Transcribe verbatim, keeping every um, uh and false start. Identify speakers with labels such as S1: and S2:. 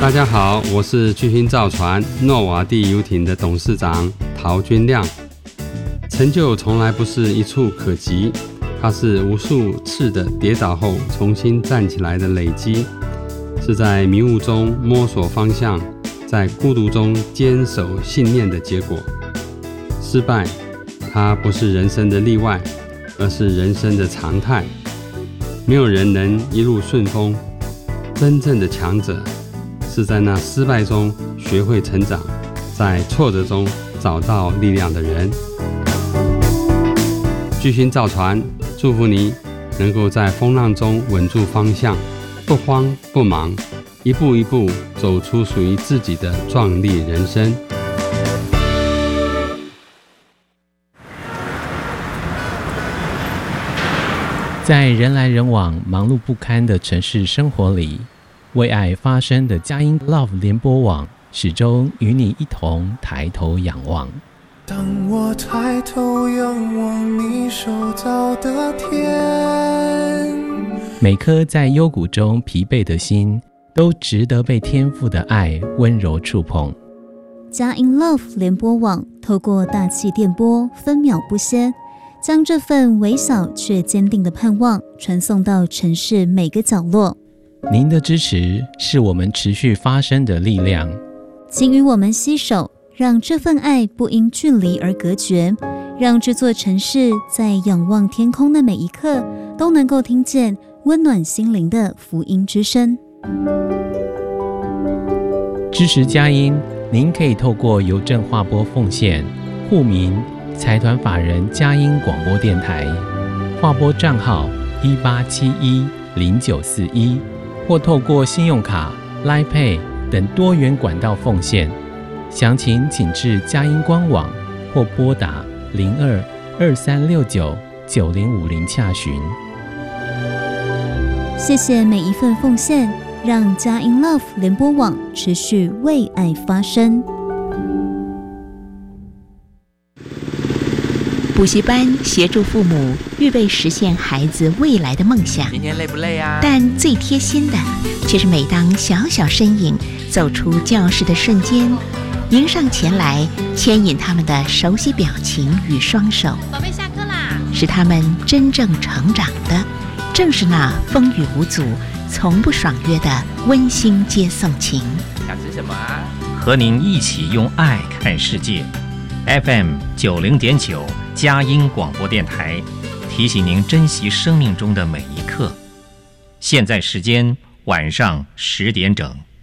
S1: 大家好，我是巨星造船诺瓦地游艇的董事长陶君亮。成就从来不是一触可及，它是无数次的跌倒后重新站起来的累积，是在迷雾中摸索方向，在孤独中坚守信念的结果。失败，它不是人生的例外，而是人生的常态。没有人能一路顺风，真正的强者是在那失败中学会成长，在挫折中找到力量的人。巨星造船祝福你能够在风浪中稳住方向，不慌不忙，一步一步走出属于自己的壮丽人生。
S2: 在人来人往、忙碌不堪的城市生活里，为爱发声的佳音 Love 联播网始终与你一同抬头仰望。
S3: 当我抬头仰望你手造的天，
S2: 每颗在幽谷中疲惫的心，都值得被天父的爱温柔触碰。
S4: 佳音 Love 联播网透过大气电波，分秒不歇，将这份微小却坚定的盼望传送到城市每个角落。
S2: 您的支持是我们持续发声的力量，
S4: 请与我们携手，让这份爱不因距离而隔绝，让这座城市在仰望天空的每一刻，都能够听见温暖心灵的福音之声。
S2: 支持佳音，您可以透过邮政划拨奉献，户名财团法人佳音广播电台，划拨账号一八七一零九四一，或透过信用卡、Line Pay 等多元管道奉献。详情请至佳音官网或拨打零二二三六九九零五零洽询。
S4: 谢谢每一份奉献，让佳音 Love 联播网持续为爱发声。
S5: 补习班协助父母预备实现孩子未来的梦想，
S6: 今天累不累啊？
S5: 但最贴心的却是每当小小身影走出教室的瞬间，迎上前来牵引他们的熟悉表情与双手。
S7: 宝贝，下课啦！
S5: 使他们真正成长的，正是那风雨无阻、从不爽约的温馨接送情。
S6: 想吃什么啊？
S8: 和您一起用爱看世界。F M 九零点九佳音广播电台提醒您珍惜生命中的每一刻。现在时间晚上十点整。